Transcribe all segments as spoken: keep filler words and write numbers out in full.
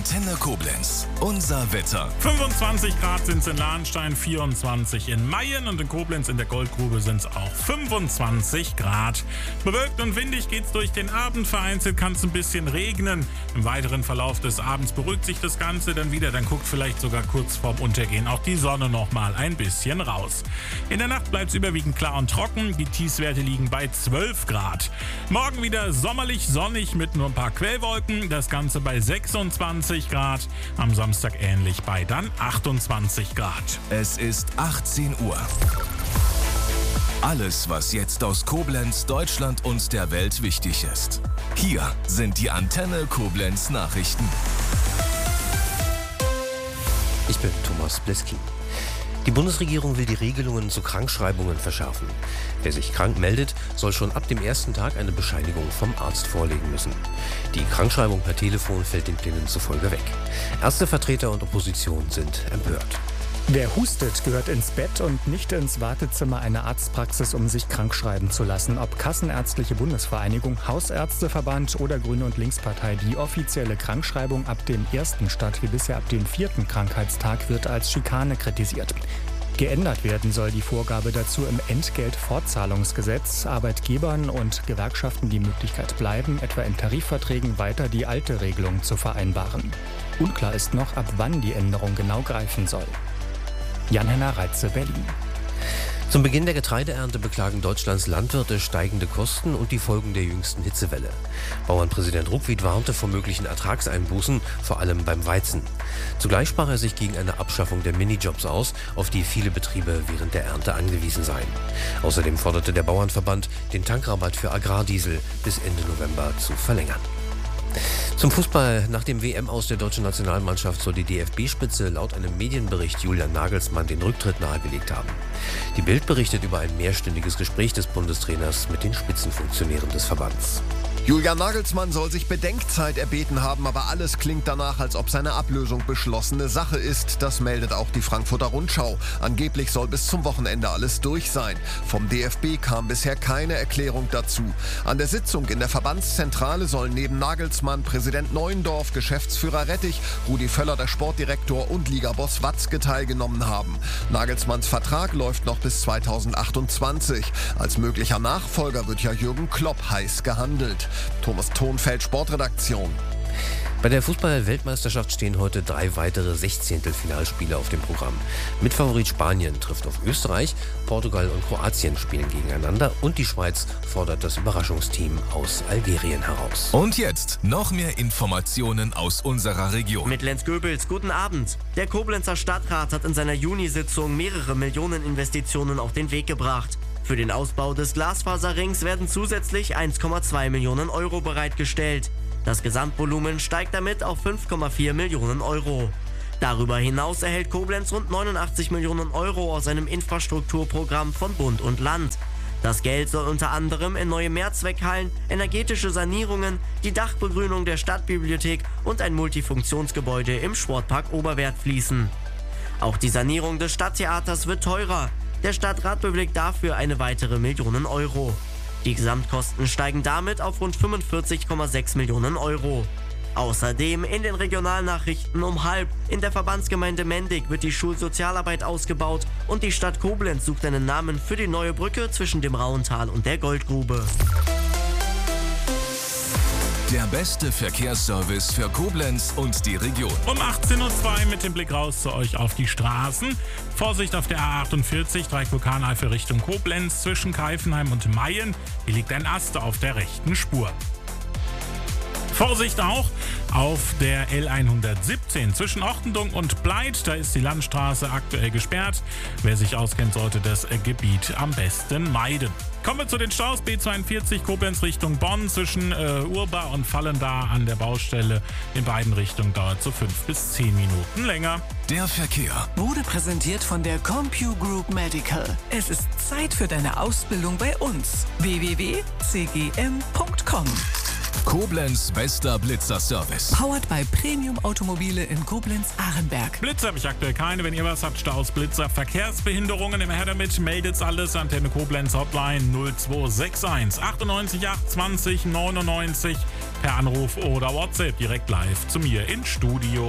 Antenne Koblenz. Unser Wetter. fünfundzwanzig Grad sind es in Lahnstein, vierundzwanzig in Mayen und in Koblenz in der Goldgrube sind es auch fünfundzwanzig Grad. Bewölkt und windig geht's durch den Abend. Vereinzelt kann es ein bisschen regnen. Im weiteren Verlauf des Abends beruhigt sich das Ganze dann wieder. Dann guckt vielleicht sogar kurz vorm Untergehen auch die Sonne noch mal ein bisschen raus. In der Nacht bleibt es überwiegend klar und trocken. Die Tiefstwerte liegen bei zwölf Grad. Morgen wieder sommerlich, sonnig mit nur ein paar Quellwolken. Das Ganze bei sechsundzwanzig Grad. Am Samstag ähnlich bei dann achtundzwanzig Grad. Es ist achtzehn Uhr. Alles, was jetzt aus Koblenz, Deutschland und der Welt wichtig ist. Hier sind die Antenne Koblenz Nachrichten. Ich bin Thomas Bleski. Die Bundesregierung will die Regelungen zu Krankschreibungen verschärfen. Wer sich krank meldet, soll schon ab dem ersten Tag eine Bescheinigung vom Arzt vorlegen müssen. Die Krankschreibung per Telefon fällt den Plänen zufolge weg. Ärztevertreter und Opposition sind empört. Wer hustet, gehört ins Bett und nicht ins Wartezimmer einer Arztpraxis, um sich krankschreiben zu lassen. Ob Kassenärztliche Bundesvereinigung, Hausärzteverband oder Grüne- und Linkspartei, die offizielle Krankschreibung ab dem ersten statt wie bisher ab dem vierten Krankheitstag wird als Schikane kritisiert. Geändert werden soll die Vorgabe dazu im Entgeltfortzahlungsgesetz. Arbeitgebern und Gewerkschaften die Möglichkeit bleiben, etwa in Tarifverträgen weiter die alte Regelung zu vereinbaren. Unklar ist noch, ab wann die Änderung genau greifen soll. Jan-Henner Reitze, Berlin. Zum Beginn der Getreideernte beklagen Deutschlands Landwirte steigende Kosten und die Folgen der jüngsten Hitzewelle. Bauernpräsident Ruckwied warnte vor möglichen Ertragseinbußen, vor allem beim Weizen. Zugleich sprach er sich gegen eine Abschaffung der Minijobs aus, auf die viele Betriebe während der Ernte angewiesen seien. Außerdem forderte der Bauernverband, den Tankrabatt für Agrardiesel bis Ende November zu verlängern. Zum Fußball. Nach dem W M-Aus der deutschen Nationalmannschaft soll die D F B-Spitze laut einem Medienbericht Julian Nagelsmann den Rücktritt nahegelegt haben. Die Bild berichtet über ein mehrstündiges Gespräch des Bundestrainers mit den Spitzenfunktionären des Verbands. Julian Nagelsmann soll sich Bedenkzeit erbeten haben, aber alles klingt danach, als ob seine Ablösung beschlossene Sache ist. Das meldet auch die Frankfurter Rundschau. Angeblich soll bis zum Wochenende alles durch sein. Vom D F B kam bisher keine Erklärung dazu. An der Sitzung in der Verbandszentrale sollen neben Nagelsmann Präsident Neuendorf, Geschäftsführer Rettich, Rudi Völler, der Sportdirektor und Ligaboss Watzke teilgenommen haben. Nagelsmanns Vertrag läuft noch bis zweitausendachtundzwanzig. Als möglicher Nachfolger wird ja Jürgen Klopp heiß gehandelt. Thomas Thonfeld, Sportredaktion. Bei der Fußball-Weltmeisterschaft stehen heute drei weitere Sechzehntelfinalspiele auf dem Programm. Mitfavorit Spanien trifft auf Österreich, Portugal und Kroatien spielen gegeneinander und die Schweiz fordert das Überraschungsteam aus Algerien heraus. Und jetzt noch mehr Informationen aus unserer Region. Mit Lenz Goebels, guten Abend. Der Koblenzer Stadtrat hat in seiner Junisitzung mehrere Millionen Investitionen auf den Weg gebracht. Für den Ausbau des Glasfaserrings werden zusätzlich eins Komma zwei Millionen Euro bereitgestellt. Das Gesamtvolumen steigt damit auf fünf Komma vier Millionen Euro. Darüber hinaus erhält Koblenz rund neunundachtzig Millionen Euro aus einem Infrastrukturprogramm von Bund und Land. Das Geld soll unter anderem in neue Mehrzweckhallen, energetische Sanierungen, die Dachbegrünung der Stadtbibliothek und ein Multifunktionsgebäude im Sportpark Oberwerth fließen. Auch die Sanierung des Stadttheaters wird teurer. Der Stadtrat bewilligt dafür eine weitere Million Euro. Die Gesamtkosten steigen damit auf rund fünfundvierzig Komma sechs Millionen Euro. Außerdem in den Regionalnachrichten um halb. In der Verbandsgemeinde Mendig wird die Schulsozialarbeit ausgebaut und die Stadt Koblenz sucht einen Namen für die neue Brücke zwischen dem Rauental und der Goldgrube. Der beste Verkehrsservice für Koblenz und die Region. Um achtzehn Uhr zwei mit dem Blick raus zu euch auf die Straßen. Vorsicht auf der A achtundvierzig, Dreieck Vulkaneifel Richtung Koblenz zwischen Keifenheim und Mayen. Hier liegt ein Ast auf der rechten Spur. Vorsicht auch auf der L hundertsiebzehn zwischen Ortendung und Bleit. Da ist die Landstraße aktuell gesperrt. Wer sich auskennt, sollte das Gebiet am besten meiden. Kommen wir zu den Staus. B zweiundvierzig Koblenz Richtung Bonn zwischen äh, Urba und Vallendar an der Baustelle. In beiden Richtungen dauert so fünf bis zehn Minuten länger. Der Verkehr wurde präsentiert von der CompuGroup Medical. Es ist Zeit für deine Ausbildung bei uns. w w w punkt c g m punkt com. Koblenz bester Blitzer-Service. Powered by Premium Automobile in Koblenz-Ahrenberg. Blitzer habe ich aktuell keine. Wenn ihr was habt, Staus, Blitzer, Verkehrsbehinderungen, immer her damit. Meldet's alles. Antenne Koblenz Hotline null zwei sechs eins achtundneunzig acht zwanzig neunundneunzig. per Anruf oder WhatsApp direkt live zu mir ins Studio.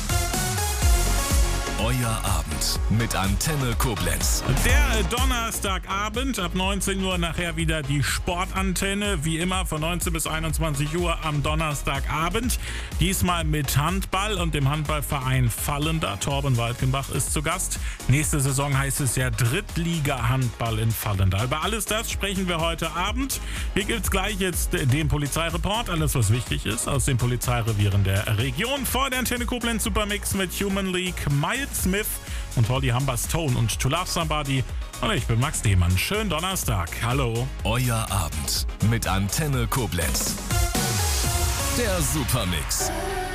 Euer Abend mit Antenne Koblenz. Der Donnerstagabend, ab neunzehn Uhr nachher wieder die Sportantenne, wie immer von neunzehn bis einundzwanzig Uhr am Donnerstagabend. Diesmal mit Handball und dem Handballverein Fallenda. Torben Walkenbach ist zu Gast. Nächste Saison heißt es ja Drittliga-Handball in Fallenda. Über alles das sprechen wir heute Abend. Hier gibt es gleich jetzt den Polizeireport, alles was wichtig ist aus den Polizeirevieren der Region. Vor der Antenne Koblenz Supermix mit Human League, Miles Smith und Holly Humber-Stone und To Love Somebody. Und ich bin Max Demann. Schönen Donnerstag. Hallo. Euer Abend mit Antenne Koblenz. Der Supermix.